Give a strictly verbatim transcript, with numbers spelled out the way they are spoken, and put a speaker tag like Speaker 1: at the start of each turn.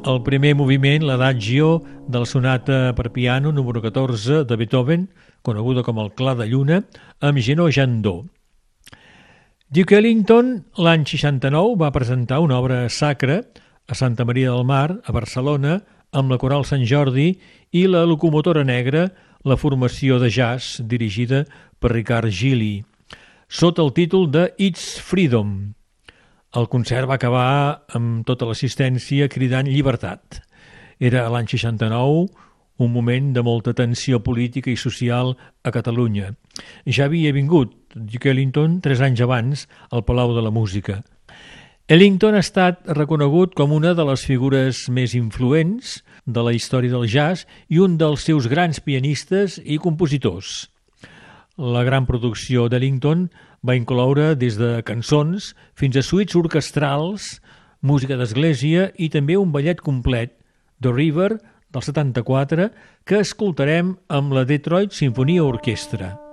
Speaker 1: el primer moviment, l'adagio del sonata per piano número catorze de Beethoven, coneguda com el Clar de Lluna, amb Jenó Jandó. Duke Ellington, l'any seixanta-nou, va presentar una obra sacra a Santa Maria del Mar, a Barcelona, amb la Coral Sant Jordi i la Locomotora Negra, la formació de jazz dirigida per Ricard Gili, sota el títol de It's Freedom. El concert va acabar amb tota l'assistència cridant llibertat. Era l'any seixanta-nou, un moment de molta tensió política i social a Catalunya. Ja havia vingut Duke Ellington tres anys abans al Palau de la Música. Ellington ha estat reconegut com una de les figures més influents de la història del jazz i un dels seus grans pianistes i compositors. La gran producció d'Ellington va incloure des de cançons fins a suites orquestrals, música d'església i també un ballet complet, The River, del setanta-quatre, que escoltarem amb la Detroit Sinfonia Orquestra.